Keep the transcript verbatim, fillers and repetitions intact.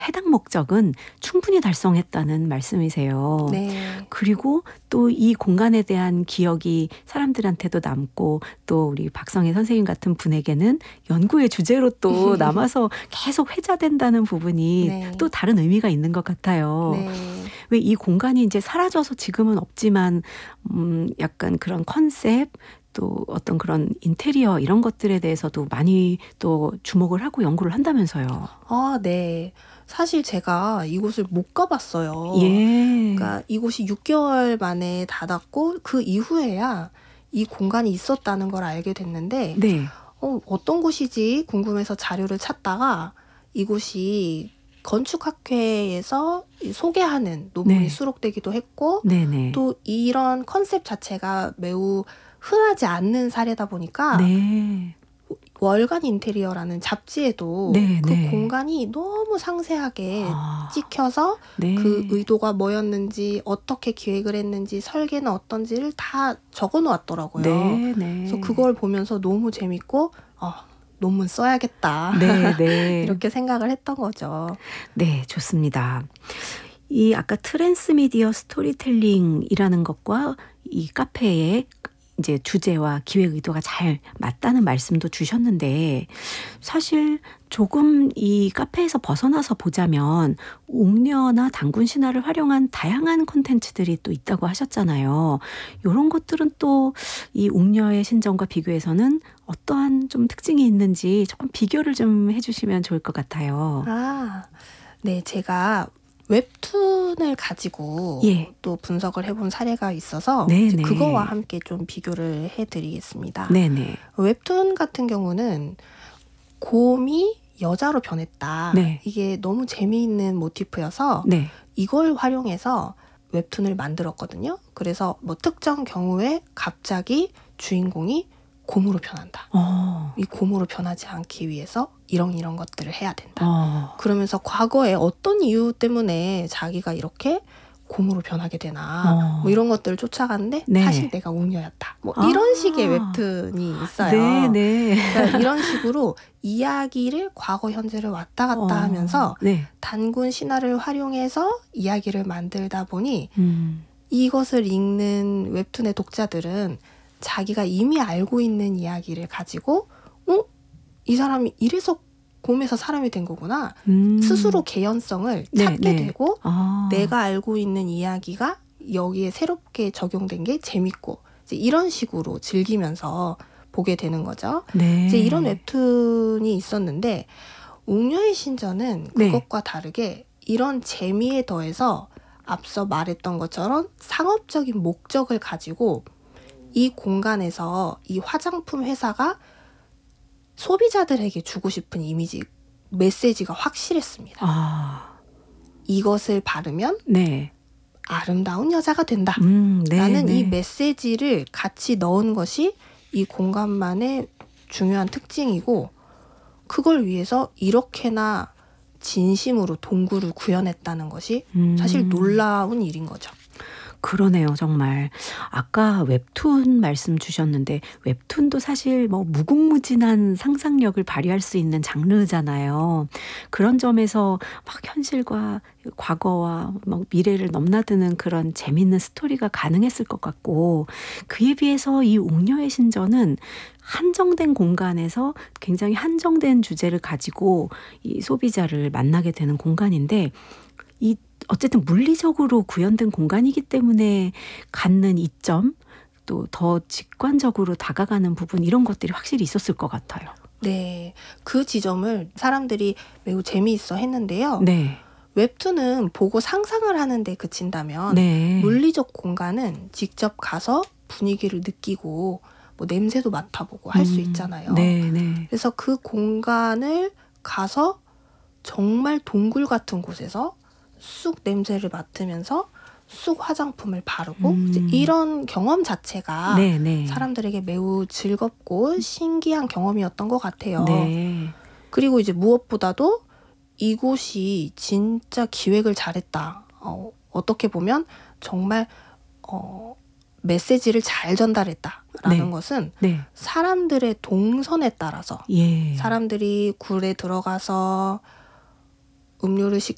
해당 목적은 충분히 달성했다는 말씀이세요. 네. 그리고 또 이 공간에 대한 기억이 사람들한테도 남고 또 우리 박성희 선생님 같은 분에게는 연구의 주제로 또 남아서 계속 회자된다는 부분이 네. 또 다른 의미가 있는 것 같아요. 네. 왜 이 공간이 이제 사라져서 지금은 없지만 음 약간 그런 컨셉 또 어떤 그런 인테리어 이런 것들에 대해서도 많이 또 주목을 하고 연구를 한다면서요. 아, 네. 사실 제가 이곳을 못 가봤어요. 예. 그러니까 이곳이 육 개월 만에 닫았고 그 이후에야 이 공간이 있었다는 걸 알게 됐는데 네. 어, 어떤 곳이지 궁금해서 자료를 찾다가 이곳이 건축학회에서 소개하는 논문이 네. 수록되기도 했고 네네. 또 이런 컨셉 자체가 매우 흔하지 않는 사례다 보니까 네. 월간 인테리어라는 잡지에도 네, 그 네. 공간이 너무 상세하게 아, 찍혀서 네. 그 의도가 뭐였는지 어떻게 기획을 했는지 설계는 어떤지를 다 적어 놓았더라고요. 네, 네. 그래서 그걸 보면서 너무 재밌고 어, 논문 써야겠다. 네, 네. 이렇게 생각을 했던 거죠. 네, 좋습니다. 이 아까 트랜스미디어 스토리텔링이라는 것과 이 카페의 이제 주제와 기획 의도가 잘 맞다는 말씀도 주셨는데 사실 조금 이 카페에서 벗어나서 보자면 옥녀나 단군 신화를 활용한 다양한 콘텐츠들이 또 있다고 하셨잖아요. 이런 것들은 또 이 옥녀의 신전과 비교해서는 어떠한 좀 특징이 있는지 조금 비교를 좀 해주시면 좋을 것 같아요. 아, 네, 제가 웹툰을 가지고 예. 또 분석을 해본 사례가 있어서 네네. 이제 그거와 함께 좀 비교를 해드리겠습니다. 네네. 웹툰 같은 경우는 곰이 여자로 변했다. 네. 이게 너무 재미있는 모티프여서 네. 이걸 활용해서 웹툰을 만들었거든요. 그래서 뭐 특정 경우에 갑자기 주인공이 곰으로 변한다. 어. 이 곰으로 변하지 않기 위해서 이런 이런 것들을 해야 된다. 어. 그러면서 과거에 어떤 이유 때문에 자기가 이렇게 곰으로 변하게 되나 어. 뭐 이런 것들을 쫓아가는데 네. 사실 내가 옥녀였다. 뭐 아. 이런 식의 웹툰이 있어요. 네, 네. 그러니까 이런 식으로 이야기를 과거 현재를 왔다 갔다 어. 하면서 네. 단군 신화를 활용해서 이야기를 만들다 보니 음. 이것을 읽는 웹툰의 독자들은 자기가 이미 알고 있는 이야기를 가지고 어? 이 사람이 이래서 곰에서 사람이 된 거구나. 음. 스스로 개연성을 네, 찾게 네. 되고 아. 내가 알고 있는 이야기가 여기에 새롭게 적용된 게 재밌고 이제 이런 식으로 즐기면서 보게 되는 거죠. 네. 이제 이런 웹툰이 있었는데 옥녀의 신전은 네. 그것과 다르게 이런 재미에 더해서 앞서 말했던 것처럼 상업적인 목적을 가지고 이 공간에서 이 화장품 회사가 소비자들에게 주고 싶은 이미지, 메시지가 확실했습니다. 아. 이것을 바르면 네. 아름다운 여자가 된다. 음, 네, 라는 네. 이 메시지를 같이 넣은 것이 이 공간만의 중요한 특징이고 그걸 위해서 이렇게나 진심으로 동굴을 구현했다는 것이 음. 사실 놀라운 일인 거죠. 그러네요, 정말. 아까 웹툰 말씀 주셨는데 웹툰도 사실 뭐 무궁무진한 상상력을 발휘할 수 있는 장르잖아요. 그런 점에서 막 현실과 과거와 막 미래를 넘나드는 그런 재밌는 스토리가 가능했을 것 같고 그에 비해서 이 옥녀의 신전은 한정된 공간에서 굉장히 한정된 주제를 가지고 이 소비자를 만나게 되는 공간인데 이 어쨌든 물리적으로 구현된 공간이기 때문에 갖는 이점 또 더 직관적으로 다가가는 부분 이런 것들이 확실히 있었을 것 같아요. 네, 그 지점을 사람들이 매우 재미있어 했는데요. 네. 웹툰은 보고 상상을 하는데 그친다면 네. 물리적 공간은 직접 가서 분위기를 느끼고 뭐 냄새도 맡아보고 할 수 음, 있잖아요. 네, 네. 그래서 그 공간을 가서 정말 동굴 같은 곳에서 쑥 냄새를 맡으면서 쑥 화장품을 바르고 음. 이제 이런 경험 자체가 네, 네. 사람들에게 매우 즐겁고 신기한 경험이었던 것 같아요. 네. 그리고 이제 무엇보다도 이곳이 진짜 기획을 잘했다. 어, 어떻게 보면 정말 어, 메시지를 잘 전달했다라는 네. 것은 네. 사람들의 동선에 따라서 예. 사람들이 굴에 들어가서 음료를 시,